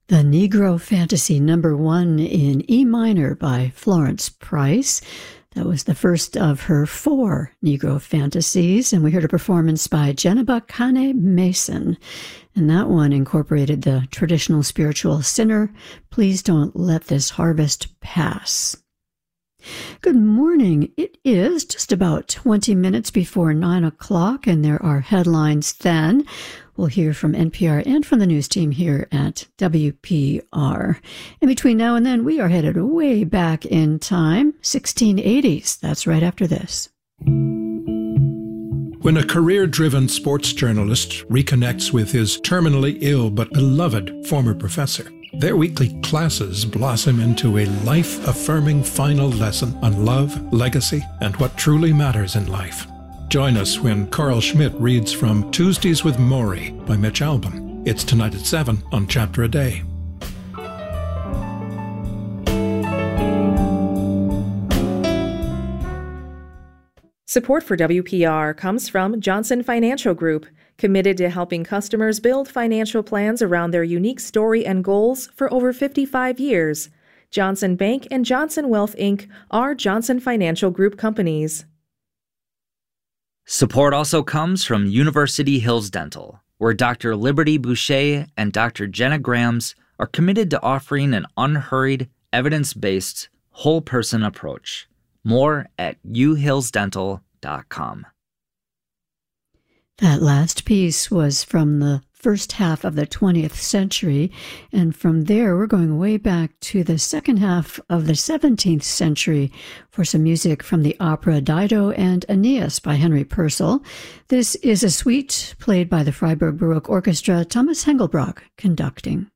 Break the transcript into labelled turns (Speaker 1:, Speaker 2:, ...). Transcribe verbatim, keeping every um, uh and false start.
Speaker 1: The Negro Fantasy number one in E minor by Florence Price. That was the first of her four Negro fantasies, and we heard a performance by Jeneba Kane Mason. And that one incorporated the traditional spiritual sinner, "Please don't let this harvest pass." Good morning. It is just about twenty minutes before nine o'clock, and there are headlines then. We'll hear from N P R and from the news team here at W P R. In between now and then, we are headed way back in time, sixteen eighties. That's right after this.
Speaker 2: When a career-driven sports journalist reconnects with his terminally ill but beloved former professor, their weekly classes blossom into a life-affirming final lesson on love, legacy, and what truly matters in life. Join us when Carl Schmidt reads from Tuesdays with Maury by Mitch Albom. It's tonight at seven on Chapter a Day.
Speaker 3: Support for W P R comes from Johnson Financial Group, committed to helping customers build financial plans around their unique story and goals for over fifty-five years. Johnson Bank and Johnson Wealth, Incorporated are Johnson Financial Group companies.
Speaker 4: Support also comes from University Hills Dental, where Doctor Liberty Boucher and Doctor Jenna Grams are committed to offering an unhurried, evidence-based, whole-person approach. More at u hills dental dot com.
Speaker 1: That last piece was from the first half of the twentieth century, and from there we're going way back to the second half of the seventeenth century for some music from the opera Dido and Aeneas by Henry Purcell. This is a suite played by the Freiburg Baroque Orchestra, Thomas Hengelbrock conducting.